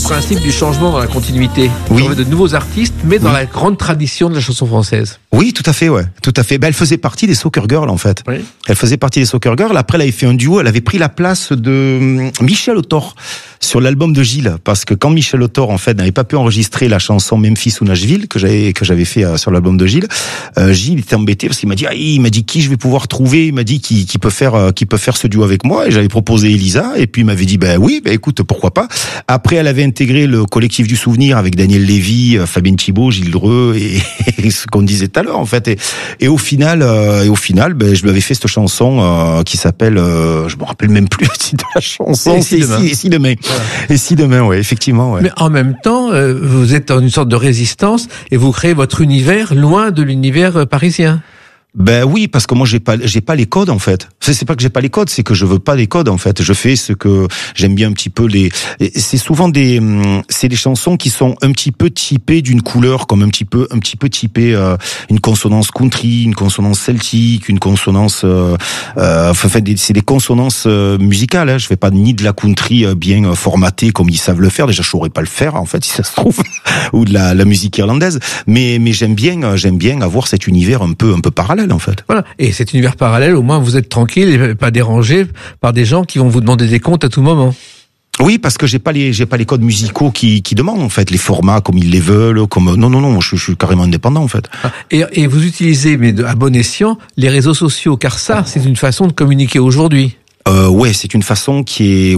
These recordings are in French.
principe du changement dans la continuité. Oui. On veut de nouveaux artistes, mais dans la grande tradition de la chanson française. Oui, tout à fait, ouais, tout à fait. Ben, elle faisait partie des Soccer Girls, en fait. Oui. Elle faisait partie des Soccer Girls. Après, elle avait fait un duo. Elle avait pris la place de Michel Autor sur l'album de Gilles, parce que quand Michel Autor, en fait, n'avait pas pu enregistrer la chanson Memphis ou Nashville que j'avais fait sur l'album de Gilles, Gilles était embêté parce qu'il m'a dit qui je vais pouvoir trouver. Il m'a dit qui peut faire ce duo avec moi. Et j'avais proposé Elisa. Et puis il m'avait dit oui, écoute, pourquoi pas. Après, elle avait intégré le collectif du souvenir avec Daniel Lévy, Fabienne Thibault, Gilles Dreux et ce qu'on disait tout à l'heure, en fait. Et au final, je lui avais fait cette chanson qui s'appelle, je me rappelle même plus le titre de la chanson. Et si demain. Voilà. Et si demain, ouais, effectivement, ouais. Mais en même temps, vous êtes dans une sorte de résistance et vous créez votre univers loin de l'univers parisien. Ben oui, parce que moi j'ai pas les codes en fait. C'est pas que j'ai pas les codes, c'est que je veux pas les codes en fait. Je fais ce que j'aime bien un petit peu c'est souvent des chansons qui sont un petit peu typées d'une couleur, comme un petit peu typées une consonance country, une consonance celtique, une consonance c'est des consonances musicales, hein. Je fais pas ni de la country bien formatée comme ils savent le faire, déjà je saurais pas le faire en fait si ça se trouve ou de la musique irlandaise, mais j'aime bien avoir cet univers un peu parallèle. En fait. Voilà. Et cet univers parallèle, au moins vous êtes tranquille et pas dérangé par des gens qui vont vous demander des comptes à tout moment. Oui, parce que j'ai pas les codes musicaux qui demandent en fait les formats comme ils les veulent, comme non, je suis carrément indépendant en fait. Et vous utilisez, mais à bon escient, les réseaux sociaux, car ça, c'est une façon de communiquer aujourd'hui. Ouais, c'est une façon qui est,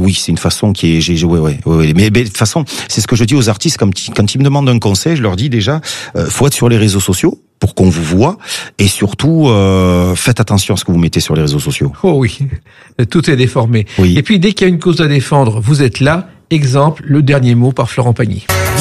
mais de toute façon, c'est ce que je dis aux artistes quand ils me demandent un conseil, je leur dis déjà, faut être sur les réseaux sociaux pour qu'on vous voit, et surtout, faites attention à ce que vous mettez sur les réseaux sociaux. Oh oui, tout est déformé. Oui. Et puis, dès qu'il y a une cause à défendre, vous êtes là. Exemple, le dernier mot par Florent Pagny.